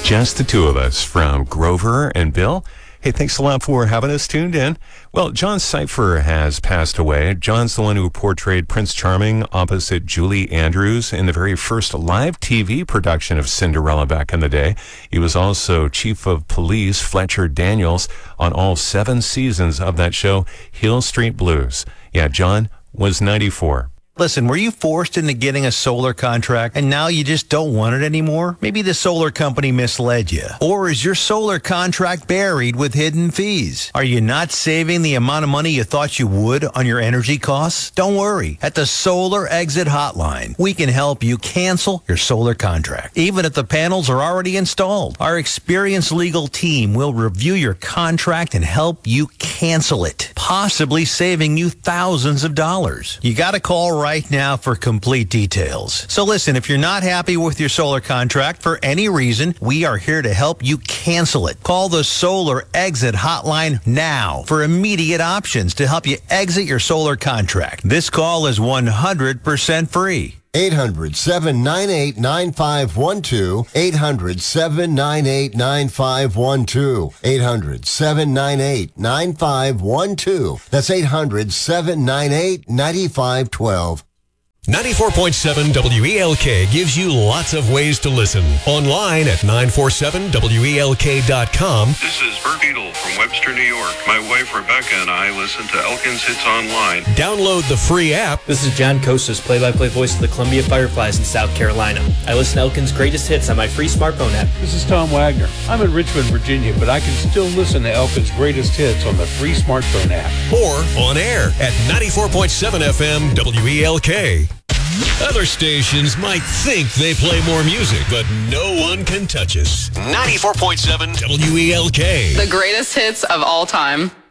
Just the two of us from Grover and Bill. Hey, thanks a lot for having us tuned in. Well, John Cypher has passed away. John's the one who portrayed Prince Charming opposite Julie Andrews in the very first live TV production of Cinderella back in the day. He was also Chief of Police Fletcher Daniels on all 7 seasons of that show, Hill Street Blues. Yeah, John was 94. Listen, were you forced into getting a solar contract and now you just don't want it anymore? Maybe the solar company misled you. Or is your solar contract buried with hidden fees? Are you not saving the amount of money you thought you would on your energy costs? Don't worry. At the Solar Exit Hotline, we can help you cancel your solar contract, even if the panels are already installed. Our experienced legal team will review your contract and help you cancel it, possibly saving you thousands of dollars. You got to call right now for complete details. So listen, if you're not happy with your solar contract for any reason, we are here to help you cancel it. Call the Solar Exit Hotline now for immediate options to help you exit your solar contract. This call is 100% free. 800-798-9512. 800-798-9512. 800-798-9512. That's 800-798-9512. 94.7 WELK gives you lots of ways to listen. Online at 947welk.com. This is Bert Beadle from Webster, New York. My wife Rebecca and I listen to Elkins Hits Online. Download the free app. This is John Kostas, play-by-play voice of the Columbia Fireflies in South Carolina. I listen to Elkins' greatest hits on my free smartphone app. This is Tom Wagner. I'm in Richmond, Virginia, but I can still listen to Elkins' greatest hits on the free smartphone app. Or on air at 94.7 FM WELK. Other stations might think they play more music, but no one can touch us. 94.7 WELK. The greatest hits of all time.